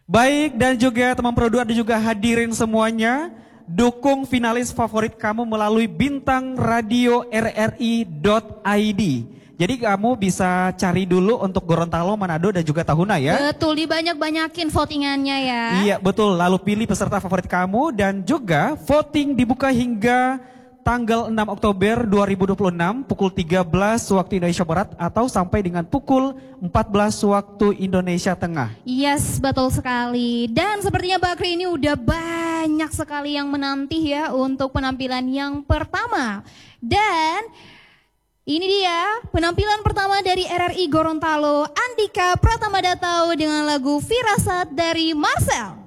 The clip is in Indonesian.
Baik, dan juga teman Pro 2 dan juga hadirin semuanya, dukung finalis favorit kamu melalui bintang radio rri.id. Jadi kamu bisa cari dulu untuk Gorontalo, Manado dan juga Tahuna ya. Betul, dibanyak-banyakin votingannya ya. Iya betul, lalu pilih peserta favorit kamu dan juga voting dibuka hingga tanggal 6 Oktober 2026 pukul 13 waktu Indonesia Barat atau sampai dengan pukul 14 waktu Indonesia Tengah. Yes, betul sekali. Dan sepertinya Bakri ini udah banyak sekali yang menanti ya untuk penampilan yang pertama. Dan ini dia penampilan pertama dari RRI Gorontalo, Andika Pratama Datau dengan lagu Firasat dari Marcel.